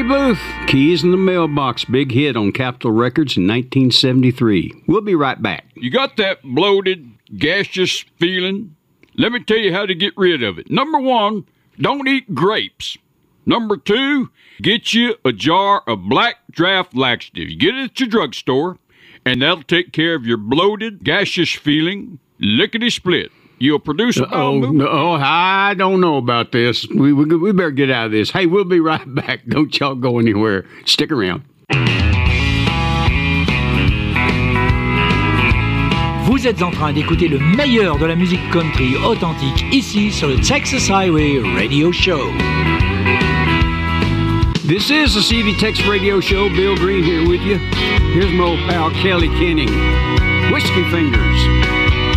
Booth, Keys in the Mailbox, big hit on Capitol Records in 1973. We'll be right back. You got that bloated, gaseous feeling? Let me tell you how to get rid of it. Number 1, don't eat grapes. Number 2, get you a jar of Black Draft laxative. You get it at your drugstore, and that'll take care of your bloated, gaseous feeling, lickety-split. You'll produce a bowel movement. Oh, I don't know about this. We better get out of this. Hey, we'll be right back. Don't y'all go anywhere. Stick around. Vous êtes en train d'écouter le meilleur de la musique country authentique ici sur le Texas Highway Radio Show. This is the CD Texas Radio Show. Bill Green here with you. Here's my old pal Kelly Kenning. Whiskey Fingers.